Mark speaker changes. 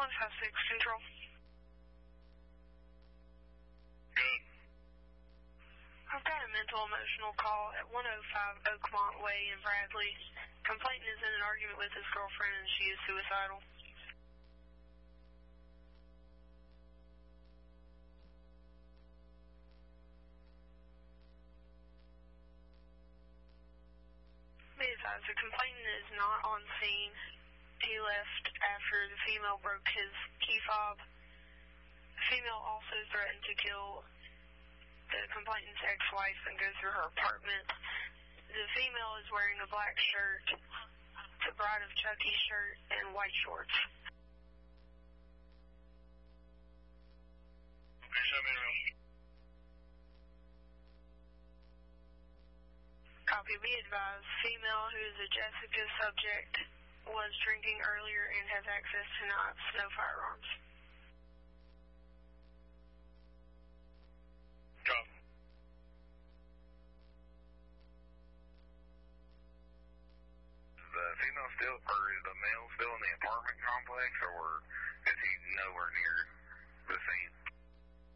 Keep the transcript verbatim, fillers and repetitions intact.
Speaker 1: one five six Central.
Speaker 2: Good.
Speaker 1: I've got a mental emotional call at one oh five Oakmont Way in Bradley. Complainant is in an argument with his girlfriend and she is suicidal. Be advised, the complainant is not on scene. He left after the female broke his key fob. The female also threatened to kill the complainant's ex-wife and go through her apartment. The female is wearing a black shirt, the Bride of Chucky shirt, and white shorts.
Speaker 2: Okay, show me around.
Speaker 1: Copy. Be advised, female who is a Jessica subject was drinking earlier and has access to knives, no firearms.
Speaker 2: Copy.
Speaker 3: The female still, or is the male still in the apartment complex, or is he nowhere near